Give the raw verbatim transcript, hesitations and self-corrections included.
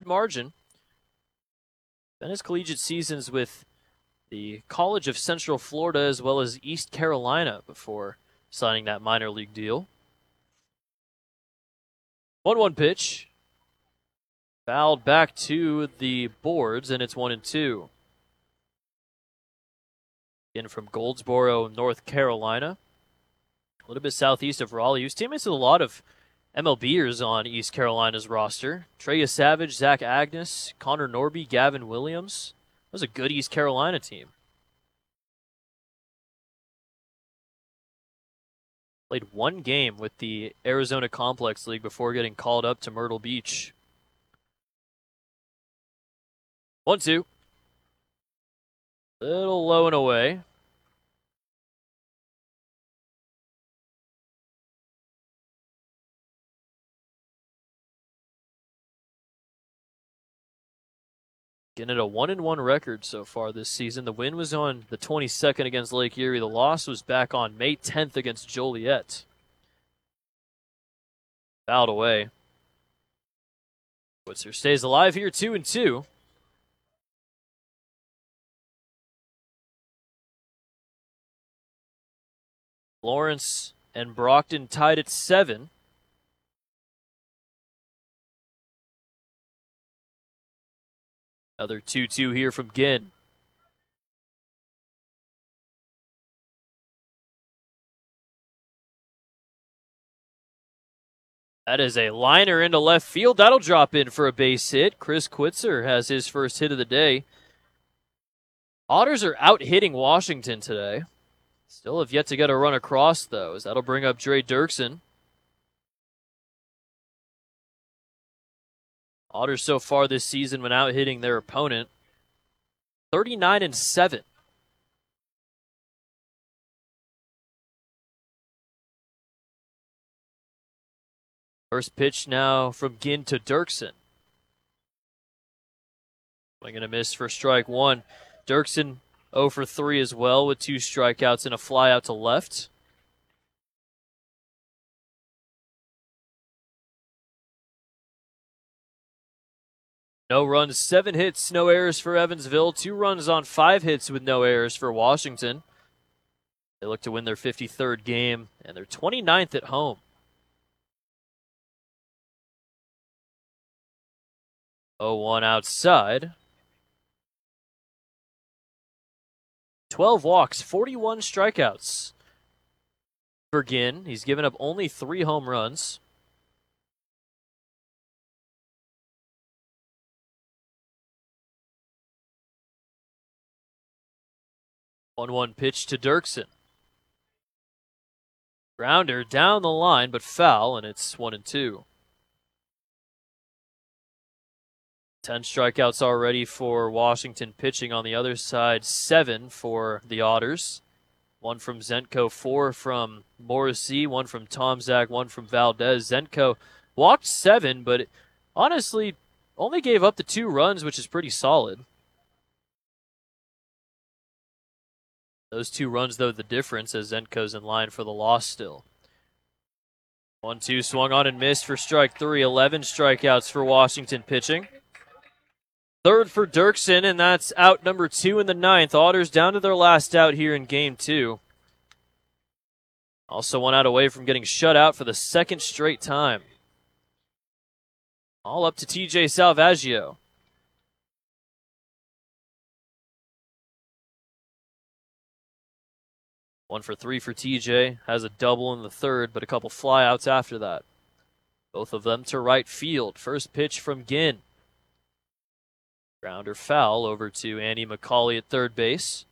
margin. Spent his collegiate seasons with the College of Central Florida as well as East Carolina before signing that minor league deal. one one pitch. Fouled back to the boards, and it's one and two. In from Goldsboro, North Carolina. A little bit southeast of Raleigh. He was teammates with a lot of M L Bers on East Carolina's roster. Treya Savage, Zach Agnes, Connor Norby, Gavin Williams. That was a good East Carolina team. Played one game with the Arizona Complex League before getting called up to Myrtle Beach. one two. Little low and away. Getting at a one and one record so far this season. The win was on the twenty-second against Lake Erie. The loss was back on May tenth against Joliet. Fouled away. Switzer stays alive here, two and two. Lawrence and Brockton tied at seven. Another two two here from Ginn. That is a liner into left field. That'll drop in for a base hit. Chris Quitzer has his first hit of the day. Otters are out hitting Washington today. Still have yet to get a run across those. That'll bring up Dre Dirksen. Otters so far this season when out hitting their opponent, thirty-nine and seven. First pitch now from Ginn to Dirksen. Swing and a miss for strike one. Dirksen oh for three as well with two strikeouts and a fly out to left. No runs, seven hits, no errors for Evansville. Two runs on five hits with no errors for Washington. They look to win their fifty-third game and their twenty-ninth at home. oh one outside. twelve walks, forty-one strikeouts for Ginn. He's given up only three home runs. one one pitch to Dirksen. Grounder down the line, but foul, and it's one and two. Ten strikeouts already for Washington pitching on the other side. Seven for the Otters. One from Zenko, four from Morrissey, one from Tomzak, one from Valdez. Zenko walked seven, but honestly only gave up the two runs, which is pretty solid. Those two runs, though, the difference as Zenko's in line for the loss still. one two swung on and missed for strike three. eleven strikeouts for Washington pitching. Third for Dirksen, and that's out number two in the ninth. Otters down to their last out here in game two. Also one out away from getting shut out for the second straight time. All up to T J Salvaggio. One for three for T J. Has a double in the third, but a couple flyouts after that. Both of them to right field. First pitch from Ginn. Grounder foul over to Andy McCauley at third base.